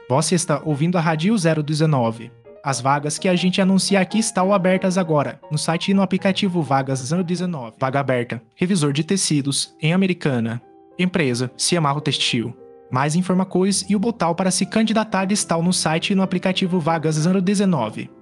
Você está ouvindo a Rádio 019. As vagas que a gente anuncia aqui estão abertas agora, no site e no aplicativo Vagas 019. Vaga aberta. Revisor de tecidos, em Americana. Empresa, Ciamarro Textil. Mais informações e o botão para se candidatar estão no site e no aplicativo Vagas 019.